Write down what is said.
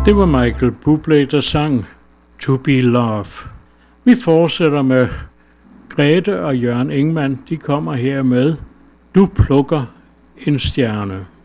Det var Michael Bublé, der sang To Be Love. Vi fortsætter med Grete og Jørgen Ingmann. De kommer her med Du plukker en stjerne.